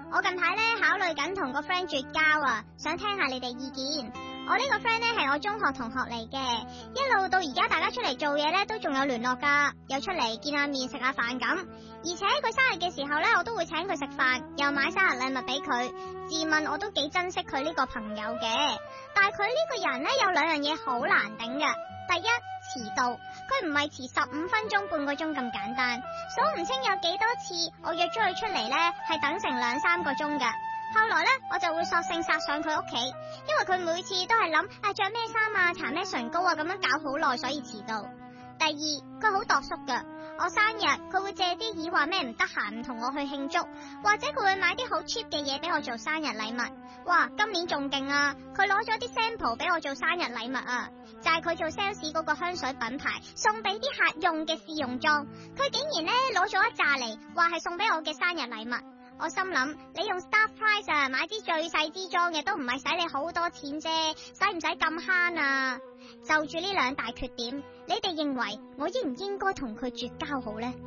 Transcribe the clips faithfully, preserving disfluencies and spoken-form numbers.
我近排咧考慮緊同個 friend 絕交啊，想聽下你哋意見。我呢個 friend 咧係我中學同學嚟嘅，一路到而家大家出嚟做嘢咧都仲有聯絡噶，又出嚟見下面食下飯咁。而且佢生日嘅時候咧，我都會請佢食飯，又買生日禮物俾佢。自問我都幾珍惜佢呢個朋友嘅，但係佢呢個人咧有兩樣嘢好難頂嘅。第一，遲到，佢唔係遲十五分鐘半個鐘咁簡單，數唔清有幾多次我約咗佢出嚟咧係等成兩三個鐘噶。後來咧，我就會索性殺上佢屋企，因為佢每次都係諗啊着咩衫啊、搽咩唇膏啊咁樣搞好耐，所以遲到。第二，佢好度縮噶，我生日佢會借啲意話咩唔得閒唔同我去慶祝，或者佢會買啲好 cheap 嘅嘢俾我做生日禮物。哇，今年仲勁啊！佢攞咗啲 sample 俾我做生日禮物啊，就係佢做 sales 嗰個香水品牌送俾啲客用嘅試用裝，佢竟然咧攞咗一紮嚟，話係送俾我嘅生日禮物。我心諗，你用 staff price 啊買啲最細支裝嘅都唔係使你好多錢啫，使唔使咁慳啊？就住呢兩大缺點，你哋認為我應唔應該同佢絕交好呢？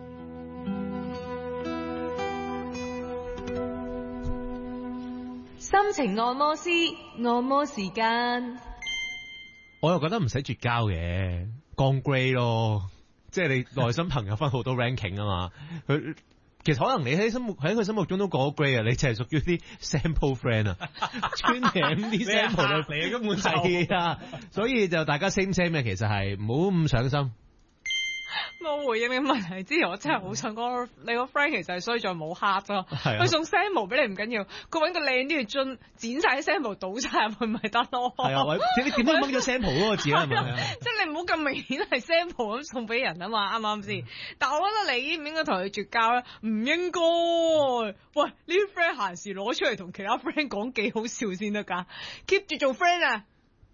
心情按摩師，按摩時間。 我又覺得唔使絕交嘅，降 grade 咯，即係你內心朋友分好多 ranking 啊嘛，佢。其實可能你喺心目喺佢心目中都過咗 grade 啊，你就係屬於啲 sample friend 啊，專舐啲 sample 嚟，根本係啊，所以就大家 same same 嘅，其實係唔好咁上心。 我回應你問題之前，我真係好想講，你個 friend 其實係衰在冇黑咯。佢、啊、送 sample 俾你唔緊要，佢揾個靚啲嘅樽，剪晒啲 sample 倒晒入去咪得咯。係啊，你點解掹咗 sample 嗰個字啊？係咪？ 即係你唔好咁明顯係 sample 咁送俾人啊嘛，啱唔啱先？但係我覺得你應唔應該同佢絕交咧？唔應該。喂，呢啲 friend 閒時攞出嚟同其他 friend 講幾好笑先得㗎 ，keep 住做 friend 啊！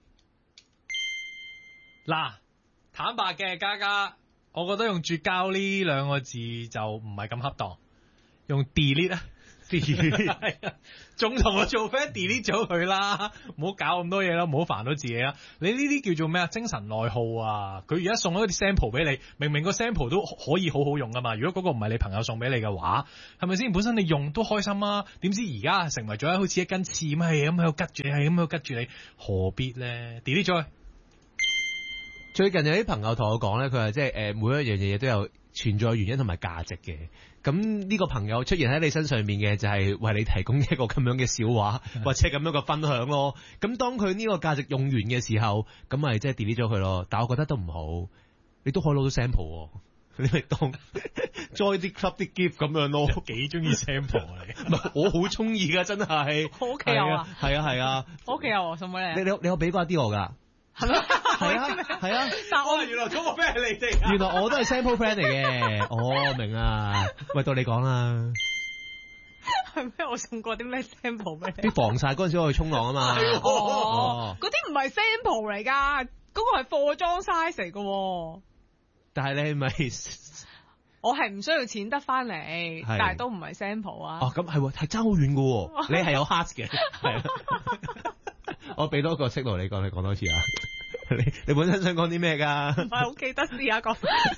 嗱，坦白嘅嘉嘉。我覺得用絕交呢兩個字就唔係咁恰當，用 delete 啊 delete 仲同我做 friend delete 咗佢啦，唔好搞咁多嘢啦，唔好煩到自己啦。你呢啲叫做咩啊？精神內耗啊！佢而家送咗啲 sample 俾你，明明個 sample 都可以好好用噶嘛。如果嗰個唔係你朋友送俾你嘅話，係咪先？本身你用都開心啊，點知而家成為咗好似一根刺咁，係咁喺度拮住你，係咁喺度拮住你，何必咧 delete 咗佢？ 最近有啲朋友同我講咧，佢話即係誒每一樣嘢都有存在原因同埋價值嘅。咁呢個朋友出現喺你身上面嘅就係為你提供一個咁樣嘅笑話或者咁樣嘅分享咯。咁當佢呢個價值用完嘅時候，咁咪即係 delete 咗佢咯。但係我覺得都唔好，你都可以攞到 sample，你咪當 join 啲 club 啲 gift 咁樣咯。 幾中意 sample 啊你？ 唔係我好中意噶，真係。 我屋企有啊， 係啊係啊， 我屋企有送俾你。 你你你有俾過一啲我噶？係咪？係啊，係啊。 但我原來嗰個 friend 係你哋、啊。 原來我都係 sample friend 嚟嘅。哦，明啊。喂，到你講啦。 係咩？我送過啲咩 sample 俾你？ 啲防曬嗰陣時我去沖浪啊嘛。 哦。嗰啲唔係 sample 嚟㗎，嗰、嗰個係貨裝 size 嚟㗎。 但係你係咪？ 我係唔需要錢得翻嚟，但係都唔係 sample 啊。 哦，咁係係爭好遠㗎。你係有 heart 嘅。係。我俾多個息路你講，你講多次啊！你你本身想講啲咩噶？ 唔係好記得試下講。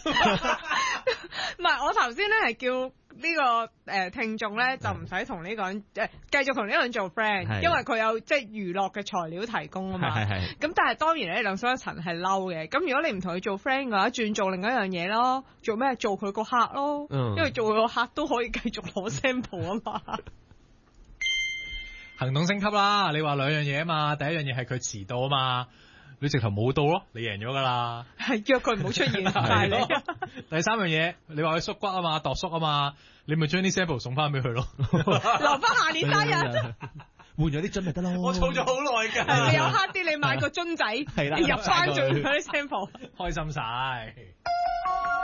唔係我頭先咧係叫呢、這個誒、呃、聽眾咧就唔使同呢個人誒繼續同呢個人做 friend，因為佢有即係娛樂嘅材料提供啊嘛。係係。咁但係當然咧兩相一層係嬲嘅。咁如果你唔同佢做 friend 嘅話，轉做另一樣嘢咯。做咩？做佢個客咯。嗯。因為做佢個客都可以繼續攞 sample 啊嘛。 行動升級啦！你話兩樣嘢啊嘛，第一樣嘢係佢遲到啊嘛，你直頭冇到咯，你贏咗噶啦。 係約佢唔好出現，係咯。 第三樣嘢，你話佢縮骨啊嘛，度縮啊嘛，你咪將啲 sample 送翻俾佢咯， 留翻下年生日， 換咗啲樽咪得咯。 我儲咗好耐㗎。 你有黑啲，你買個樽仔，你入翻進佢啲 sample， 開心晒。